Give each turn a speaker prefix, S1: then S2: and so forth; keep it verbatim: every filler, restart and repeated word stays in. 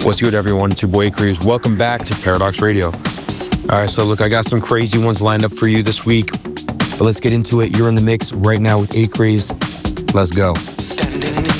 S1: What's good, everyone? It's your boy Craze. Welcome back to Paradox Radio. All right, so look, I got some crazy ones lined up for you this week, but let's get into it. You're in the mix right now with A Craze. Let's go.